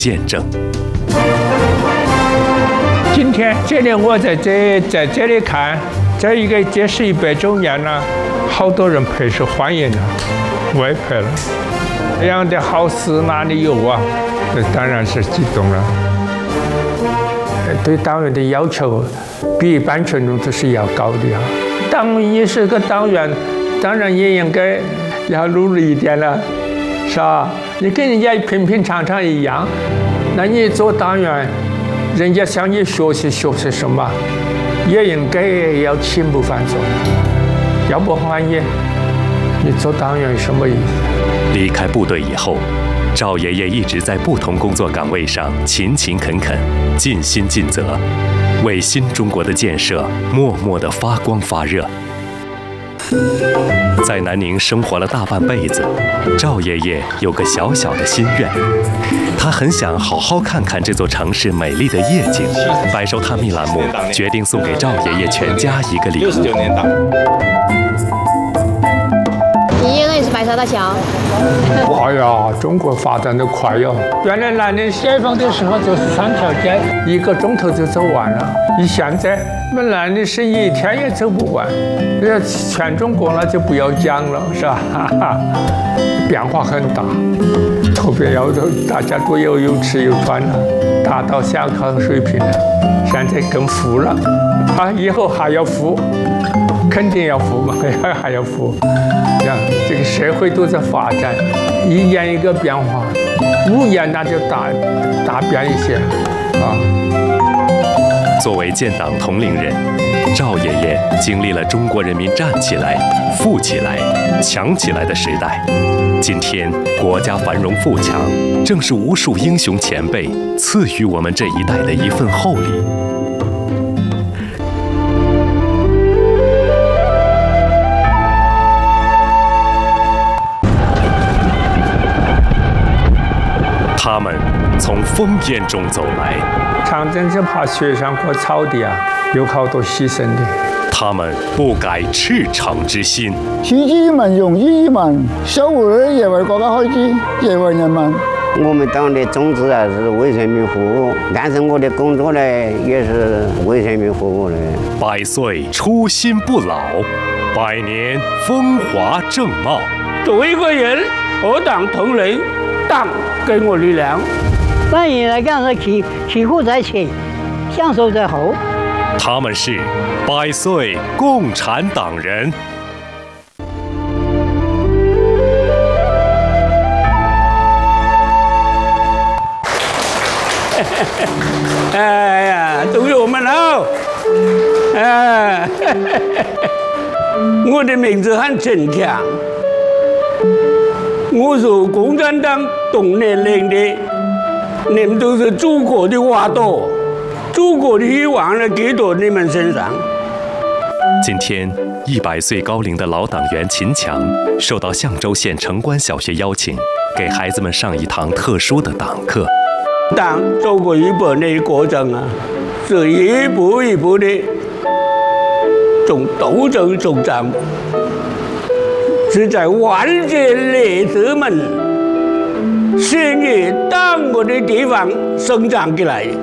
见证。 今天这里我在这里看，这一个这是100周年了，好多人陪是欢迎的，我也陪了。这样的好事哪里有啊？这当然是激动了。对党员的要求比一般群众都是要高的啊。党也是个党员，当然也应该要努力一点了，是吧？你跟人家平平常常一样，那你做党员，人家向你学习什么，也应该要起模范作用，要不然你做党员有什么意思？ 离开部队以后，赵爷爷一直在不同工作岗位上勤勤恳恳、尽心尽责，为新中国的建设默默地发光发热。在南宁生活了大半辈子，赵爷爷有个小小的心愿，他很想好好看看这座城市美丽的夜景。百寿探秘栏目决定送给赵爷爷全家一个礼物。 69年党。 第一个也是白沙大桥。 哎呀，中国发展的快哟！原来南宁解放的时候就是3条街，1个钟头就走完了。你现在我们南宁是1天也走不完，全中国那就不要讲了，是吧？变化很大，特别大家都有吃有穿了，达到小康水平了，现在更富了，以后还要富，肯定要富嘛，还要富。这个社会都在发展，1年1个变化，5年那就大变一些啊。 作为建党同龄人，赵爷爷经历了中国人民站起来、富起来、强起来的时代。今天国家繁荣富强，正是无数英雄前辈赐予我们这一代的一份厚礼。他们从烽烟中走来， 长征是爬雪山和草地啊，有好多牺牲的。 他们不改赤诚之心， 取之于民，用之于民，守护也为国家开支，也为人民。 我们党的宗旨啊是为人民服务，但是我的工作呢也是为人民服务的。 100岁初心不老，100年风华正茂。 作为一个人，和党同仁，党给我力量。 当然来讲是起步在前，享受在后。 他们是100岁共产党人。 哎呀，同学们好！我的名字很陈强，我是共产党同年龄的，你们都是祖国的花朵，祖国的希望呢给到你们身上。 今天，100岁高龄的老党员秦强受到象州县城关小学邀请，给孩子们上一堂特殊的党课。 党走过100年的过程啊，是一步一步的从斗争中长，是在万劫列子们血液荡过的地方生长起来的。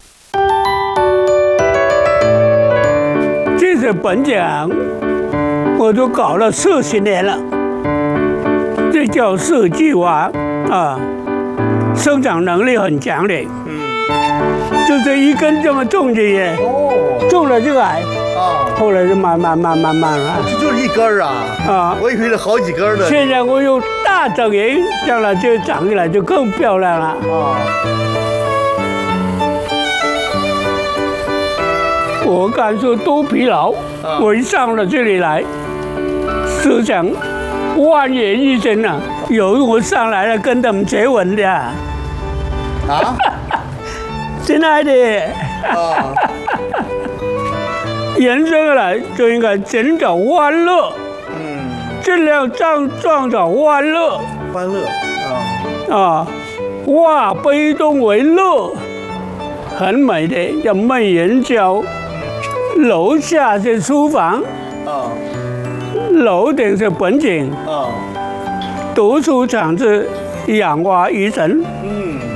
这些本奖我都搞了40年了，这叫社计划啊。生长能力很强的，就是一根这么种进去，种了就来，后来就慢慢了。 这就是一根啊！我以为是好几根的。 现在我用大整营，将来就长起来就更漂亮了。我感受多疲劳，我一上了这里来，思想万言一生啊！有我上来了，跟他们接吻的。亲爱的，人生来就应该寻找欢乐，尽量创造欢乐，化悲痛为乐，很美的叫美人蕉。楼下是书房，楼顶是本景，读书场是养花育生。